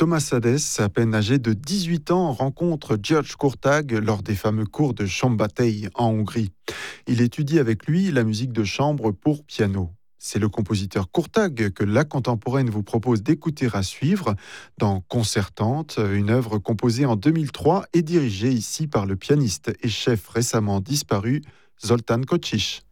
Thomas Hades, à peine âgé de 18 ans, rencontre György Kurtág lors des fameux cours de Szombathely en Hongrie. Il étudie avec lui la musique de chambre pour piano. C'est le compositeur Kurtág que La Contemporaine vous propose d'écouter à suivre dans Concertante, une œuvre composée en 2003 et dirigée ici par le pianiste et chef récemment disparu Zoltán Kocsis.